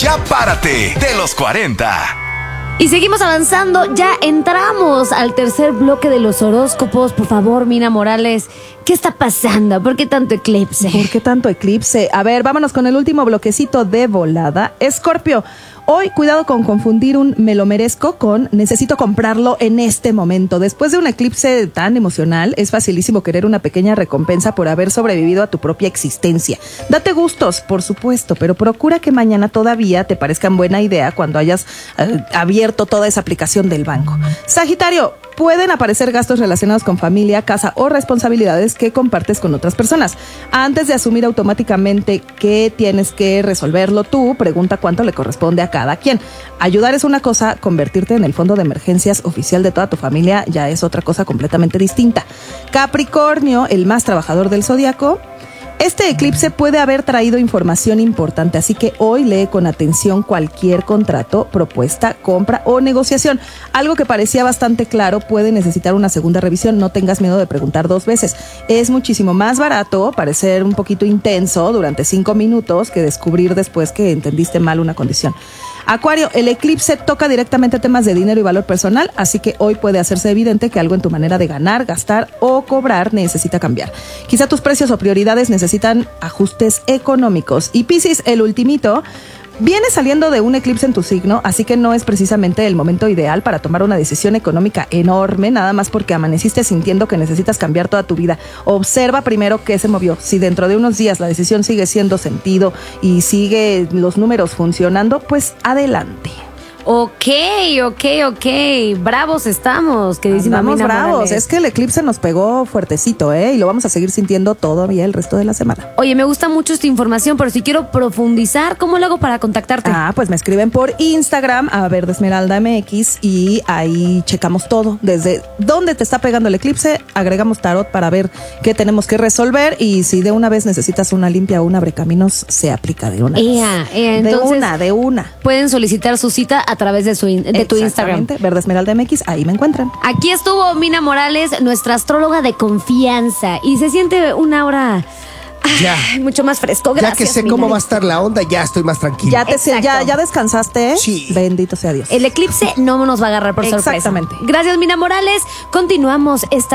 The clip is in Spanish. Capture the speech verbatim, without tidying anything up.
Ya párate de los cuarenta. Y seguimos avanzando, ya entramos al tercer bloque de los horóscopos. Por favor, Mina Morales, ¿qué está pasando? ¿Por qué tanto eclipse? ¿Por qué tanto eclipse? A ver, vámonos con el último bloquecito de volada. Escorpio, hoy cuidado con confundir un me lo merezco con necesito comprarlo en este momento. Después de un eclipse tan emocional, es facilísimo querer una pequeña recompensa por haber sobrevivido a tu propia existencia. Date gustos, por supuesto, pero procura que mañana todavía te parezcan buena idea cuando hayas eh, abierto toda esa aplicación del banco. Sagitario, pueden aparecer gastos relacionados con familia, casa o responsabilidades que compartes con otras personas. Antes de asumir automáticamente que tienes que resolverlo tú, pregunta cuánto le corresponde a cada quien. Ayudar es una cosa, convertirte en el fondo de emergencias oficial de toda tu familia ya es otra cosa completamente distinta. Capricornio, el más trabajador del zodiaco. Este eclipse puede haber traído información importante, así que hoy lee con atención cualquier contrato, propuesta, compra o negociación. Algo que parecía bastante claro puede necesitar una segunda revisión. No tengas miedo de preguntar dos veces. Es muchísimo más barato parecer un poquito intenso durante cinco minutos que descubrir después que entendiste mal una condición. Acuario, el eclipse toca directamente temas de dinero y valor personal, así que hoy puede hacerse evidente que algo en tu manera de ganar, gastar o cobrar necesita cambiar. Quizá tus precios o prioridades necesitan ajustes económicos. Y Piscis, el ultimito, viene saliendo de un eclipse en tu signo, así que no es precisamente el momento ideal para tomar una decisión económica enorme, nada más porque amaneciste sintiendo que necesitas cambiar toda tu vida. Observa primero qué se movió. Si dentro de unos días la decisión sigue siendo sentido y sigue los números funcionando, pues adelante. Ok, ok, ok. Bravos estamos, queridísima Andamos Mina bravos. Morales. Es que el eclipse nos pegó fuertecito, ¿eh? Y lo vamos a seguir sintiendo todavía el resto de la semana. Oye, me gusta mucho esta información, pero si quiero profundizar, ¿cómo lo hago para contactarte? Ah, pues me escriben por Instagram a Verde Esmeralda M X y ahí checamos todo. Desde dónde te está pegando el eclipse, agregamos tarot para ver qué tenemos que resolver y si de una vez necesitas una limpia o un abrecaminos, se aplica de una vez. Ea, ea, entonces, de una, de una. Pueden solicitar su cita a través de, su, de tu Instagram. Verde Esmeralda M X, ahí me encuentran. Aquí estuvo Mina Morales, nuestra astróloga de confianza, y se siente una hora Ya. ay, mucho más fresco. Gracias, Ya que sé Mina. cómo va a estar la onda, ya estoy más tranquilo. ¿Ya, te, Exacto. ya, ya descansaste? Sí. Bendito sea Dios. El eclipse no nos va a agarrar por sorpresa. Exactamente. Gracias, Mina Morales. Continuamos esta